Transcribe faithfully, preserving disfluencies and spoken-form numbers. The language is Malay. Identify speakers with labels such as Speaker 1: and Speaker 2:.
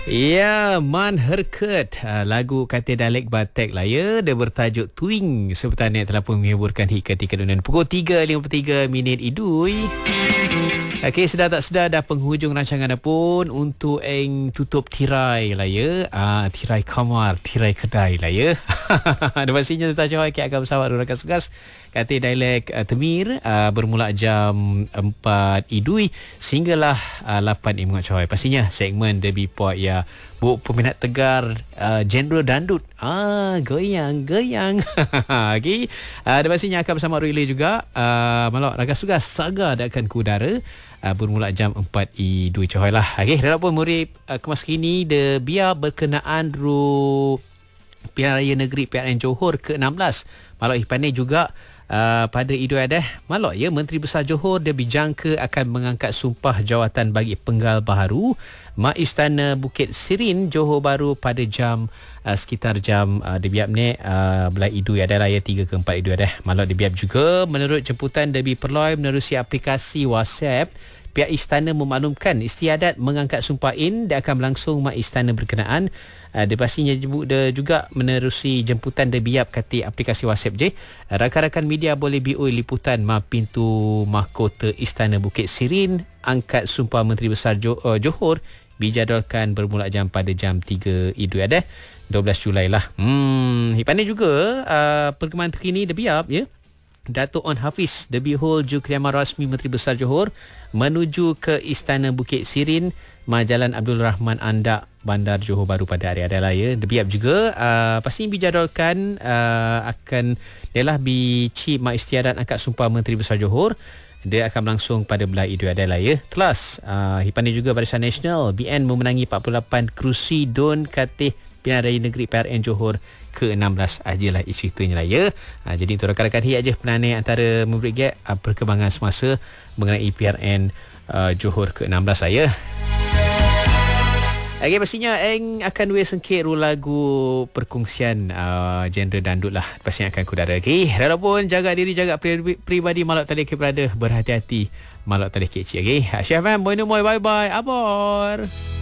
Speaker 1: Ya, Man Herkut, lagu Katil Dialek Batek lah ya. Dia bertajuk Twing. Sebentar ni telah pun menghimburkan hit ketika dunia pukul tiga lima puluh tiga minit idui. Okey, sedar tak sedar dah penghujung rancangan dah pun untuk eng tutup tirai lah ya. Ah, tirai kamar, tirai kedai lah ya. Ada pastinya Tata Johor akan bersama rakan segas Katil Dialek uh, Temir uh, bermula jam empat idui sehinggalah uh, lapan Imungat Johor. Pastinya segmen Derby Port ya bu peminat tegar uh, genre dandut. Ah, goyang goyang. Okey. Uh, ada pastinya akan bersama Ruli juga. Uh, Malak rakan segas Saga dah akan ke udara. Uh, bermula jam empat I dua Johor lah. Okey, dah pun murid uh, kemas kini de biar berkenaan ru Pilihan Raya Negeri P R N Johor ke enam belas. Malak Ihpane juga uh, pada Idul Adha. Malak ya, Menteri Besar Johor dia dijangka akan mengangkat sumpah jawatan bagi penggal baharu Mak Istana Bukit Sirin Johor Bahru pada jam uh, sekitar jam uh, debiap ni uh, belai Idul Adha lah ya, tiga ke empat Idul Adha. Malak debiap juga menurut jemputan Debi Perloi menerusi aplikasi WhatsApp. Pihak istana memaklumkan istiadat mengangkat sumpah in dia akan berlangsung mak istana berkenaan. Uh, dia pastinya dia juga menerusi jemputan debiap kati aplikasi WhatsApp je. Uh, rakan-rakan media boleh B O liputan ma pintu mahkota Istana Bukit Sirin angkat sumpah Menteri Besar Jo- uh, Johor dijadualkan bermula jam pada jam tiga Idul Adha dua belas Julai lah. Hmm, hipane juga uh, perkembangan terkini debiap ya. Datuk On Hafiz Debihol Ju Kediaman Rasmi Menteri Besar Johor menuju ke Istana Bukit Sirin Jalan Abdul Rahman Andak Bandar Johor Bahru pada hari Adha ya. Debiap juga uh, pasti dijadualkan uh, akan ialah bici mak istiadat angkat sumpah Menteri Besar Johor. Dia akan berlangsung pada bulan Idul Adha lah ya. Telas uh, hipani juga Barisan Nasional B N memenangi empat puluh lapan kerusi Don Katih Pilihan Raya Negeri P R N Johor ke enam belas ajalah ceritanya lah ya. Ha, jadi untuk rakan-rakan hi aja penanai antara memberi gap uh, perkembangan semasa mengenai P R N uh, Johor ke enam belas lah ya. Okey, pastinya Eng akan duit sengkit ru lagu perkongsian uh, genre dandut lah. Pastinya akan kudara. Okey, walaupun jaga diri, jaga peribadi, malak tali ke berada, berhati-hati, malak tali kecil. Okey, Chef Am, boy no boy, bye bye, abor.